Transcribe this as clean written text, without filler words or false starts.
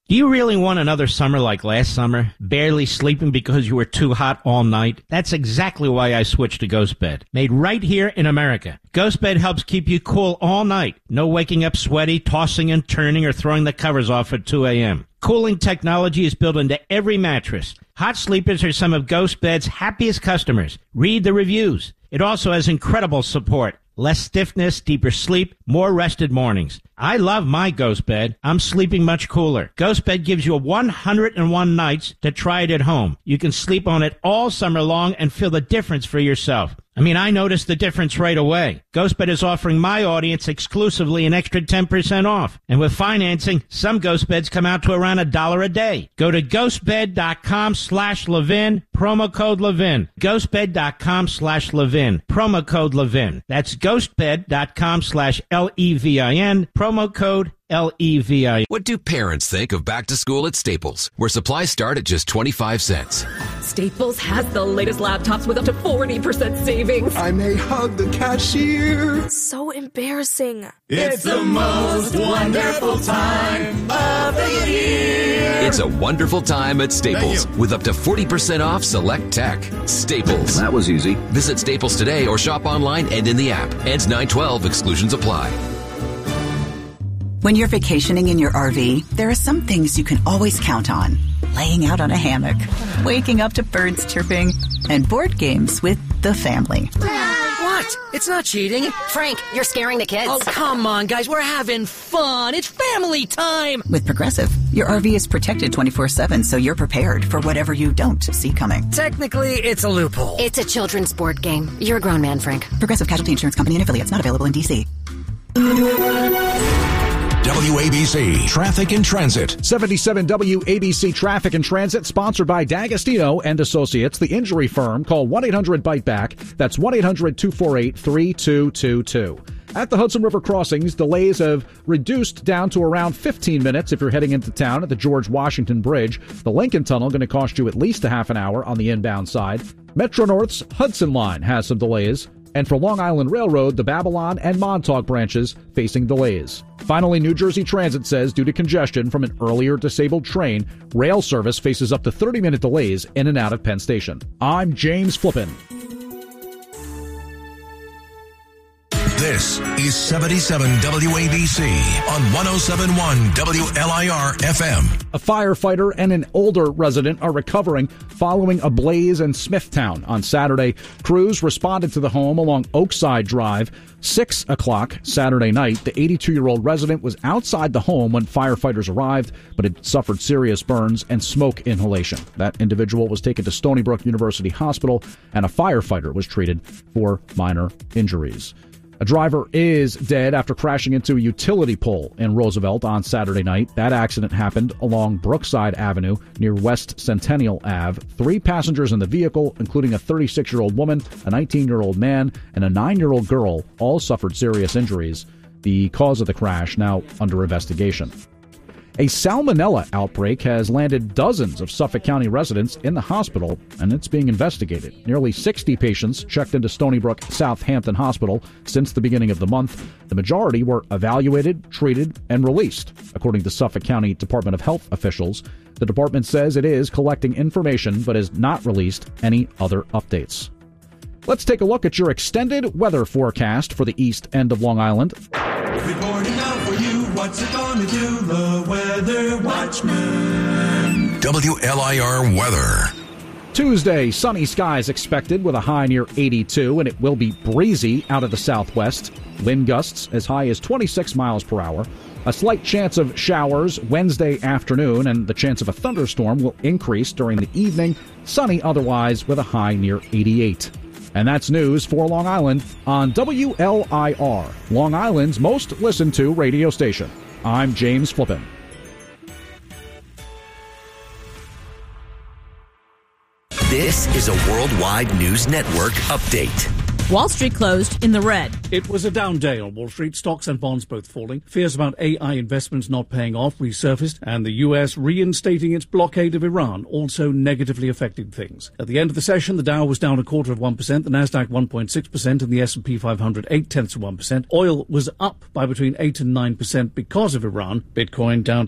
Do you really want another summer like last summer? Barely sleeping because you were too hot all night? That's exactly why I switched to GhostBed. Made right here in America. GhostBed helps keep you cool all night. No waking up sweaty, tossing and turning, or throwing the covers off at 2 a.m. Cooling technology is built into every mattress. Hot sleepers are some of GhostBed's happiest customers. Read the reviews. It also has incredible support. Less stiffness, deeper sleep, more rested mornings. I love my GhostBed. I'm sleeping much cooler. GhostBed gives you 101 nights to try it at home. You can sleep on it all summer long and feel the difference for yourself. I noticed the difference right away. GhostBed is offering my audience exclusively an extra 10% off. And with financing, some GhostBeds come out to around $1 a day. Go to ghostbed.com/Levin, promo code Levin. Ghostbed.com/Levin, promo code Levin. That's ghostbed.com/Levin, promo code Levin. What do parents think of back to school at Staples, where supplies start at just 25 cents? Staples has the latest laptops with up to 40% savings. I may hug the cashier. So embarrassing. It's the most wonderful time of the year. It's a wonderful time at Staples with up to 40% off select tech. Staples. That was easy. Visit Staples today or shop online and in the app. Ends 9/12. Exclusions apply. When you're vacationing in your RV, there are some things you can always count on. Laying out on a hammock, waking up to birds chirping, and board games with the family. What? It's not cheating. Frank, you're scaring the kids. Oh, come on, guys. We're having fun. It's family time. With Progressive, your RV is protected 24/7, so you're prepared for whatever you don't see coming. Technically, it's a loophole. It's a children's board game. You're a grown man, Frank. Progressive Casualty Insurance Company and affiliates, not available in D.C. WABC Traffic and Transit. 77 WABC Traffic and Transit, sponsored by D'Agostino and Associates, the injury firm. Call 1-800-BITE-BACK. That's 1-800-248-3222. At the Hudson River crossings, delays have reduced down to around 15 minutes if you're heading into town at the George Washington Bridge. The Lincoln Tunnel going to cost you at least a half an hour on the inbound side. Metro North's Hudson Line has some delays. And for Long Island Railroad, the Babylon and Montauk branches facing delays. Finally, New Jersey Transit says due to congestion from an earlier disabled train, rail service faces up to 30-minute delays in and out of Penn Station. I'm James Flippin. This is 77 WABC on 107.1 WLIR FM. A firefighter and an older resident are recovering following a blaze in Smithtown on Saturday. Crews responded to the home along Oakside Drive 6 o'clock Saturday night. The 82-year-old resident was outside the home when firefighters arrived, but had suffered serious burns and smoke inhalation. That individual was taken to Stony Brook University Hospital, and a firefighter was treated for minor injuries. A driver is dead after crashing into a utility pole in Roosevelt on Saturday night. That accident happened along Brookside Avenue near West Centennial Ave. 3 passengers in the vehicle, including a 36-year-old woman, a 19-year-old man, and a 9-year-old girl, all suffered serious injuries. The cause of the crash now under investigation. A salmonella outbreak has landed dozens of Suffolk County residents in the hospital, and it's being investigated. Nearly 60 patients checked into Stony Brook Southampton Hospital since the beginning of the month. The majority were evaluated, treated, and released, according to Suffolk County Department of Health officials. The department says it is collecting information but has not released any other updates. Let's take a look at your extended weather forecast for the east end of Long Island. Reporting out for you, what's it gonna do? The Weather Watchman. WLIR weather. Tuesday, sunny skies expected with a high near 82, and it will be breezy out of the southwest. Wind gusts as high as 26 miles per hour. A slight chance of showers Wednesday afternoon, and the chance of a thunderstorm will increase during the evening. Sunny otherwise with a high near 88. And that's news for Long Island on WLIR, Long Island's most listened to radio station. I'm James Flippin. This is a Worldwide News Network update. Wall Street closed in the red. It was a down day on Wall Street. Stocks and bonds both falling. Fears about AI investments not paying off resurfaced, and the U.S. reinstating its blockade of Iran also negatively affected things. At the end of the session, the Dow was down 0.25%, the Nasdaq 1.6%, and the S&P 500 0.8%. Oil was up by between 8 and 9% because of Iran. Bitcoin down